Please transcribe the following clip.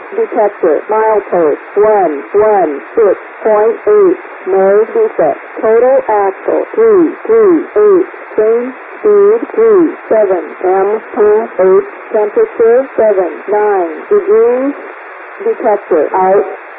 detector, milepost 116.8, noise defect, total axle 338, change speed 37 mph, temperature 79 degrees, detector out.